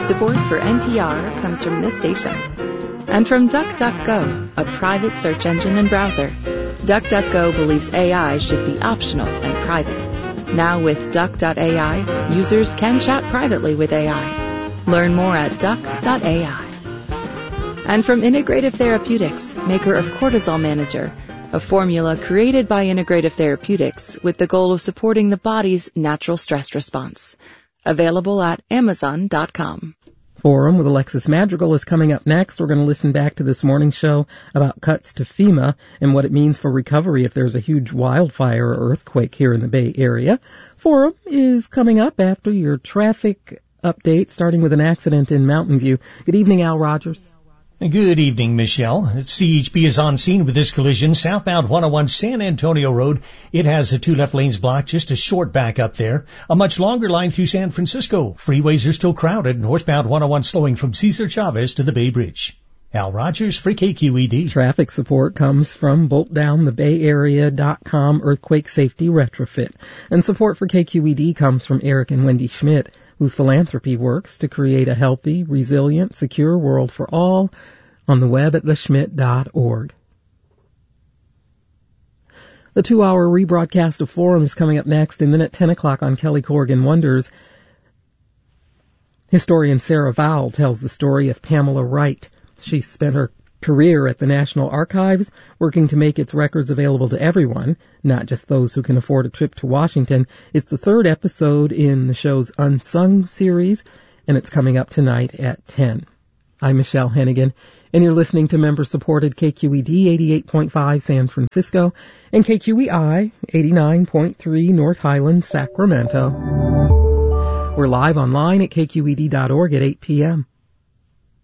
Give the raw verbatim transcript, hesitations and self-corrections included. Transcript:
Support for N P R comes from this station. And from DuckDuckGo, a private search engine and browser. DuckDuckGo believes A I should be optional and private. Now with Duck dot A I, users can chat privately with A I. Learn more at Duck dot A I. And from Integrative Therapeutics, maker of Cortisol Manager, a formula created by Integrative Therapeutics with the goal of supporting the body's natural stress response. Available at Amazon dot com. Forum with Alexis Madrigal is coming up next. We're going to listen back to this morning's show about cuts to FEMA and what it means for recovery if there's a huge wildfire or earthquake here in the Bay Area. Forum is coming up after your traffic update, starting with an accident in Mountain View. Good evening, Al Rogers. Good evening, Michelle. C H P is on scene with this collision. Southbound one oh one San Antonio Road. It has the two left lanes blocked, just a short back up there. A much longer line through San Francisco. Freeways are still crowded. Northbound one oh one slowing from Cesar Chavez to the Bay Bridge. Al Rogers for K Q E D. Traffic support comes from bolt down the bay area dot com Earthquake Safety Retrofit. And support for K Q E D comes from Eric and Wendy Schmidt, whose philanthropy works to create a healthy, resilient, secure world for all, on the web at the schmidt dot org. The two-hour rebroadcast of Forum is coming up next, and then at ten o'clock on Kelly Corrigan Wonders, historian Sarah Vowell tells the story of Pamela Wright. She spent her career at the National Archives, working to make its records available to everyone, not just those who can afford a trip to Washington. It's the third episode in the show's Unsung series, and it's coming up tonight at ten. I'm Michelle Hennigan, and you're listening to member-supported K Q E D eighty-eight point five San Francisco and K Q E I eighty-nine point three North Highlands, Sacramento. We're live online at K Q E D dot org at eight p.m.